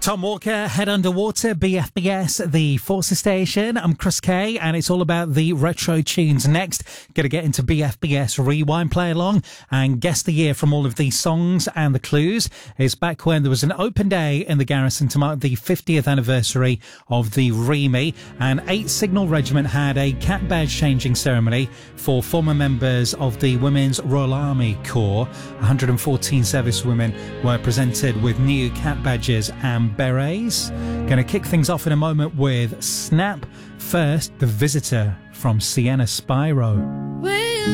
Tom Walker, Head Underwater, BFBS, the Forces Station. I'm Chris Kay, and it's all about the retro tunes. Next, going to get into BFBS Rewind, play along, and guess the year from all of these songs and the clues. It's back when there was an open day in the garrison to mark the 50th anniversary of the REME, and 8th Signal Regiment had a cap badge changing ceremony for former members of the Women's Royal Army Corps. 114 servicewomen were presented with new cap badges and berets. Going to kick things off in a moment with Snap. First, The Visitor from Sienna Spyro.